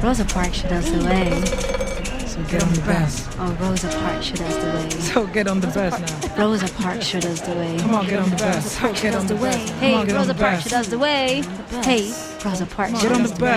Rosa Parks, she does the way. So get on the bus. Oh, Rosa Parks, she does the way. So get on the bus now. Rosa Parks, she does the way. Come on, get on the bus. So get on the bus. Hey, Come on, get on Rosa the Parks, bus. she does the way. Hey, Rosa Parks, Get on the bus.